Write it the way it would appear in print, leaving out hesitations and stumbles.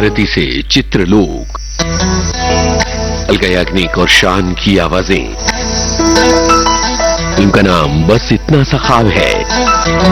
भारती से चित्रलोक, अलका याग्निक और शान की आवाजें। उनका नाम बस इतना सा ख्वाब है।